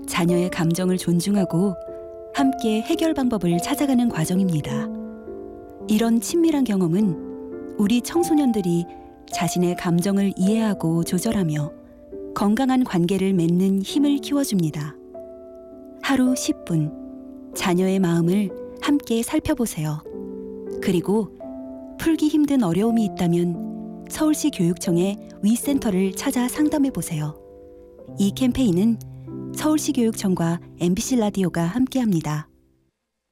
자녀의 감정을 존중하고 함께 해결 방법을 찾아가는 과정입니다. 이런 친밀한 경험은 우리 청소년들이 자신의 감정을 이해하고 조절하며 건강한 관계를 맺는 힘을 키워줍니다. 하루 10분 자녀의 마음을 함께 살펴보세요. 그리고 풀기 힘든 어려움이 있다면 서울시 교육청의 위센터를 찾아 상담해보세요. 이 캠페인은 서울시 교육청과 MBC 라디오가 함께합니다.